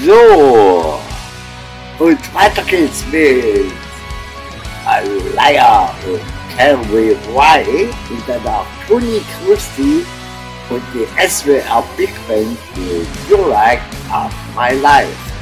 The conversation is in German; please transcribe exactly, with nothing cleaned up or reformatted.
So, und weiter geht's mit A Liar und Tell Me Why und danach Tony Christie und die S W R Big Band mit You Like Of My Life.